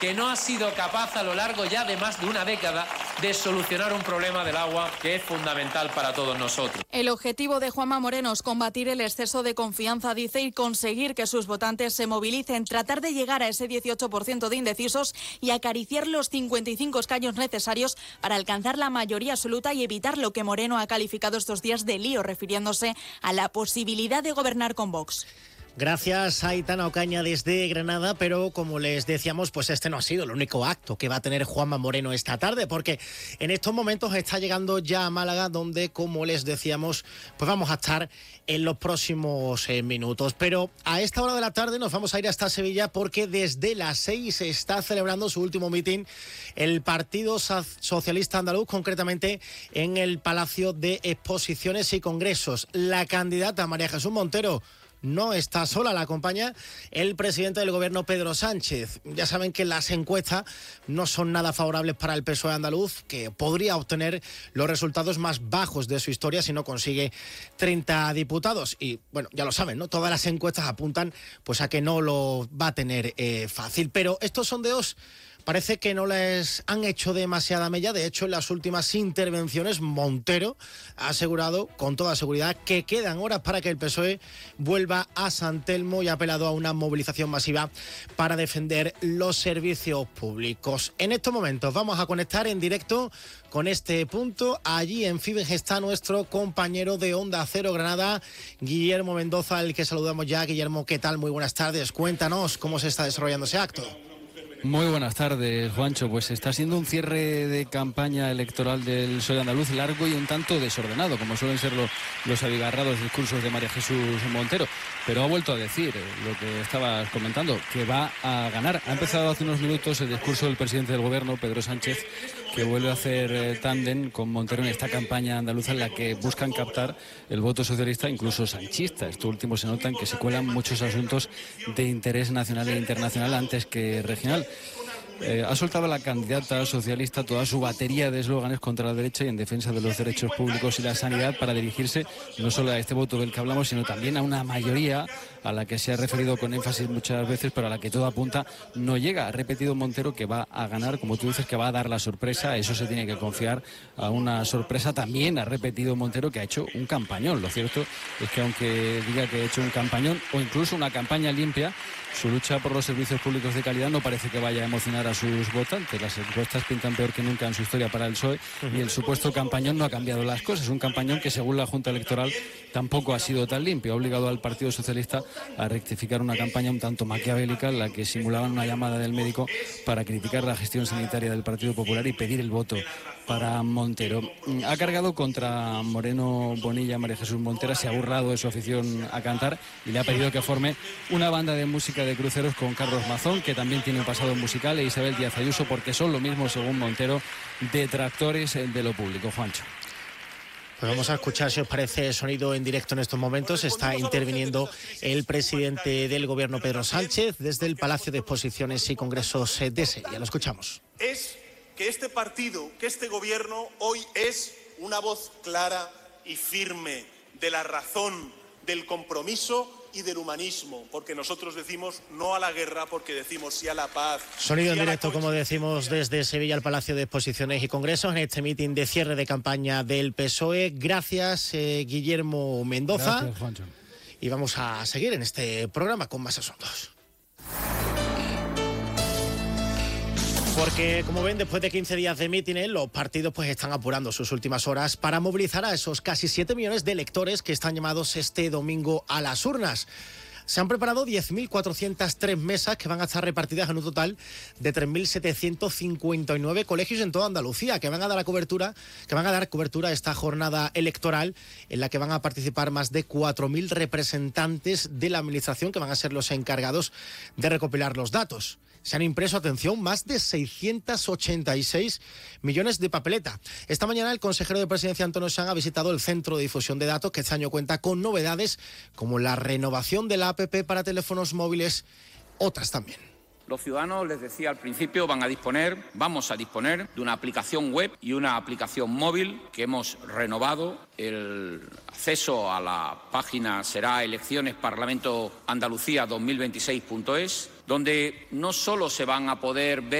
que no ha sido capaz a lo largo ya de más de una década de solucionar un problema del agua que es fundamental para todos nosotros. El objetivo de Juanma Moreno es combatir el exceso de confianza, dice, y conseguir que sus votantes se movilicen, tratar de llegar a ese 18% de indecisos y acariciar los 55 escaños necesarios para alcanzar la mayoría absoluta y evitar lo que Moreno ha calificado estos días de lío, refiriéndose a la posibilidad de gobernar con Vox. Gracias, Aitana Ocaña desde Granada, pero como les decíamos, pues este no ha sido el único acto que va a tener Juanma Moreno esta tarde, porque en estos momentos está llegando ya a Málaga, donde, como les decíamos, pues vamos a estar en los próximos minutos. Pero a esta hora de la tarde nos vamos a ir hasta Sevilla, porque desde las 6 se está celebrando su último mitin el Partido Socialista Andaluz, concretamente en el Palacio de Exposiciones y Congresos. La candidata María Jesús Montero no está sola, la acompaña el presidente del gobierno, Pedro Sánchez. Ya saben que las encuestas no son nada favorables para el PSOE andaluz, que podría obtener los resultados más bajos de su historia si no consigue 30 diputados. Y bueno, ya lo saben, ¿no? Todas las encuestas apuntan pues a que no lo va a tener fácil. Pero estos sondeos parece que no les han hecho demasiada mella. De hecho, en las últimas intervenciones, Montero ha asegurado con toda seguridad que quedan horas para que el PSOE vuelva a San Telmo y ha apelado a una movilización masiva para defender los servicios públicos. En estos momentos vamos a conectar en directo con este punto. Allí en Fibes está nuestro compañero de Onda Cero Granada, Guillermo Mendoza, al que saludamos ya. Guillermo, ¿qué tal? Muy buenas tardes. Cuéntanos cómo se está desarrollando ese acto. Muy buenas tardes, Juancho. Pues está siendo un cierre de campaña electoral del PSOE andaluz largo y un tanto desordenado, como suelen ser los abigarrados discursos de María Jesús Montero. Pero ha vuelto a decir lo que estabas comentando, que va a ganar. Ha empezado hace unos minutos el discurso del presidente del gobierno, Pedro Sánchez, que vuelve a hacer tándem con Montero en esta campaña andaluza en la que buscan captar el voto socialista, incluso sanchista. Esto último se nota en que se cuelan muchos asuntos de interés nacional e internacional antes que regional. Ha soltado la candidata socialista toda su batería de eslóganes contra la derecha y en defensa de los derechos públicos y la sanidad, para dirigirse no solo a este voto del que hablamos, sino también a una mayoría a la que se ha referido con énfasis muchas veces, pero a la que todo apunta no llega. Ha repetido Montero que va a ganar, como tú dices, que va a dar la sorpresa. Eso se tiene que confiar a una sorpresa. También ha repetido Montero que ha hecho un campañón. Lo cierto es que aunque diga que ha hecho un campañón o incluso una campaña limpia, su lucha por los servicios públicos de calidad no parece que vaya a emocionar a sus votantes. Las encuestas pintan peor que nunca en su historia para el PSOE y el supuesto campañón no ha cambiado las cosas. Un campañón que, según la Junta Electoral, tampoco ha sido tan limpio. Ha obligado al Partido Socialista a rectificar una campaña un tanto maquiavélica en la que simulaban una llamada del médico para criticar la gestión sanitaria del Partido Popular y pedir el voto para Montero. Ha cargado contra Moreno Bonilla, María Jesús Montero, se ha burlado de su afición a cantar y le ha pedido que forme una banda de música de cruceros con Carlos Mazón, que también tiene un pasado musical, e Isabel Díaz Ayuso, porque son lo mismo, según Montero, detractores de lo público. Juancho. Pues vamos a escuchar, si os parece, sonido en directo en estos momentos. Está interviniendo el presidente del gobierno, Pedro Sánchez, desde el Palacio de Exposiciones y Congresos de Sevilla. Lo escuchamos. Es que este partido, que este gobierno hoy es una voz clara y firme de la razón, del compromiso y del humanismo, porque nosotros decimos no a la guerra, porque decimos sí a la paz. Sonido en directo, como decimos, desde Sevilla al Palacio de Exposiciones y Congresos en este mitin de cierre de campaña del PSOE. Gracias, Guillermo Mendoza. Gracias, Juancho. Y vamos a seguir en este programa con más asuntos. Porque, como ven, después de 15 días de mítines, los partidos pues están apurando sus últimas horas para movilizar a esos casi 7 millones de electores que están llamados este domingo a las urnas. Se han preparado 10.403 mesas que van a estar repartidas en un total de 3.759 colegios en toda Andalucía, que van a dar cobertura a esta jornada electoral en la que van a participar más de 4.000 representantes de la administración, que van a ser los encargados de recopilar los datos. Se han impreso, atención, más de 686 millones de papeleta. Esta mañana el consejero de Presidencia, Antonio Sanz, ha visitado el Centro de Difusión de Datos, que este año cuenta con novedades como la renovación de la APP para teléfonos móviles, otras también. Los ciudadanos, les decía al principio, vamos a disponer de una aplicación web y una aplicación móvil que hemos renovado. El acceso a la página será eleccionesparlamentoandalucía2026.es, donde no solo se van a poder ver